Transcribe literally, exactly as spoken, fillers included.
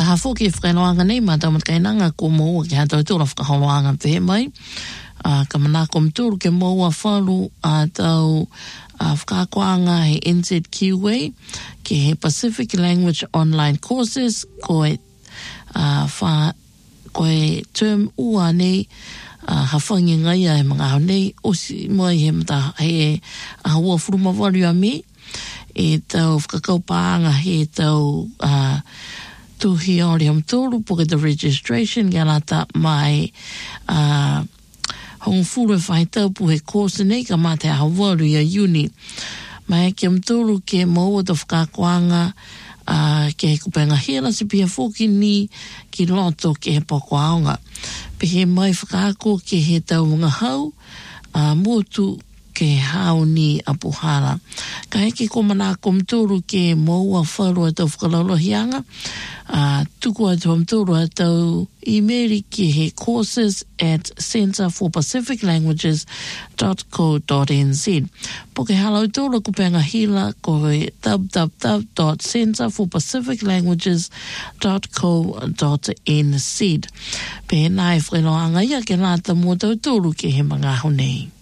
hafo ki whakailoanga nei, ma tau matkainanga ko mo ki hatau tūra whakaholoanga te mai. Uh, ka mana ko mturu ke mo a whalu a tau uh, whakakoanga he N Z Q A, ke he Pacific Language Online Courses, ko e uh, wha, ko e term ua nei, uh, hawhangi ngai ai mga au nei, osi mai he mta he a hua whurumawari a me, e tau whakakaupanga he tau uh, tuhi ori am tōru, puke the registration, ganata mai uh, hong furu e whai tau pu he course nei, ka mate a hawaru a uni. Mai ke am tōru ke maua to whakakoanga, uh, ke he kupenga hera si pia fōki ni ki loto ke he pokoaonga. Pe he mai whakako ke he tau mga hau, uh, mūtu ke hao ni apuhara. Ka heke ko mana ko mtoro ke maua wharu atau whakalaulohianga, uh, tuku atu mtoro atau imeri ke he courses at centre for pacific languages dot co dot n z. Poke halau tōra ko penga hila ko he w w w dot centre for pacific languages dot co dot n z. Pe nai whailoanga ia ke nāta mua tau tōru ke he mga honei.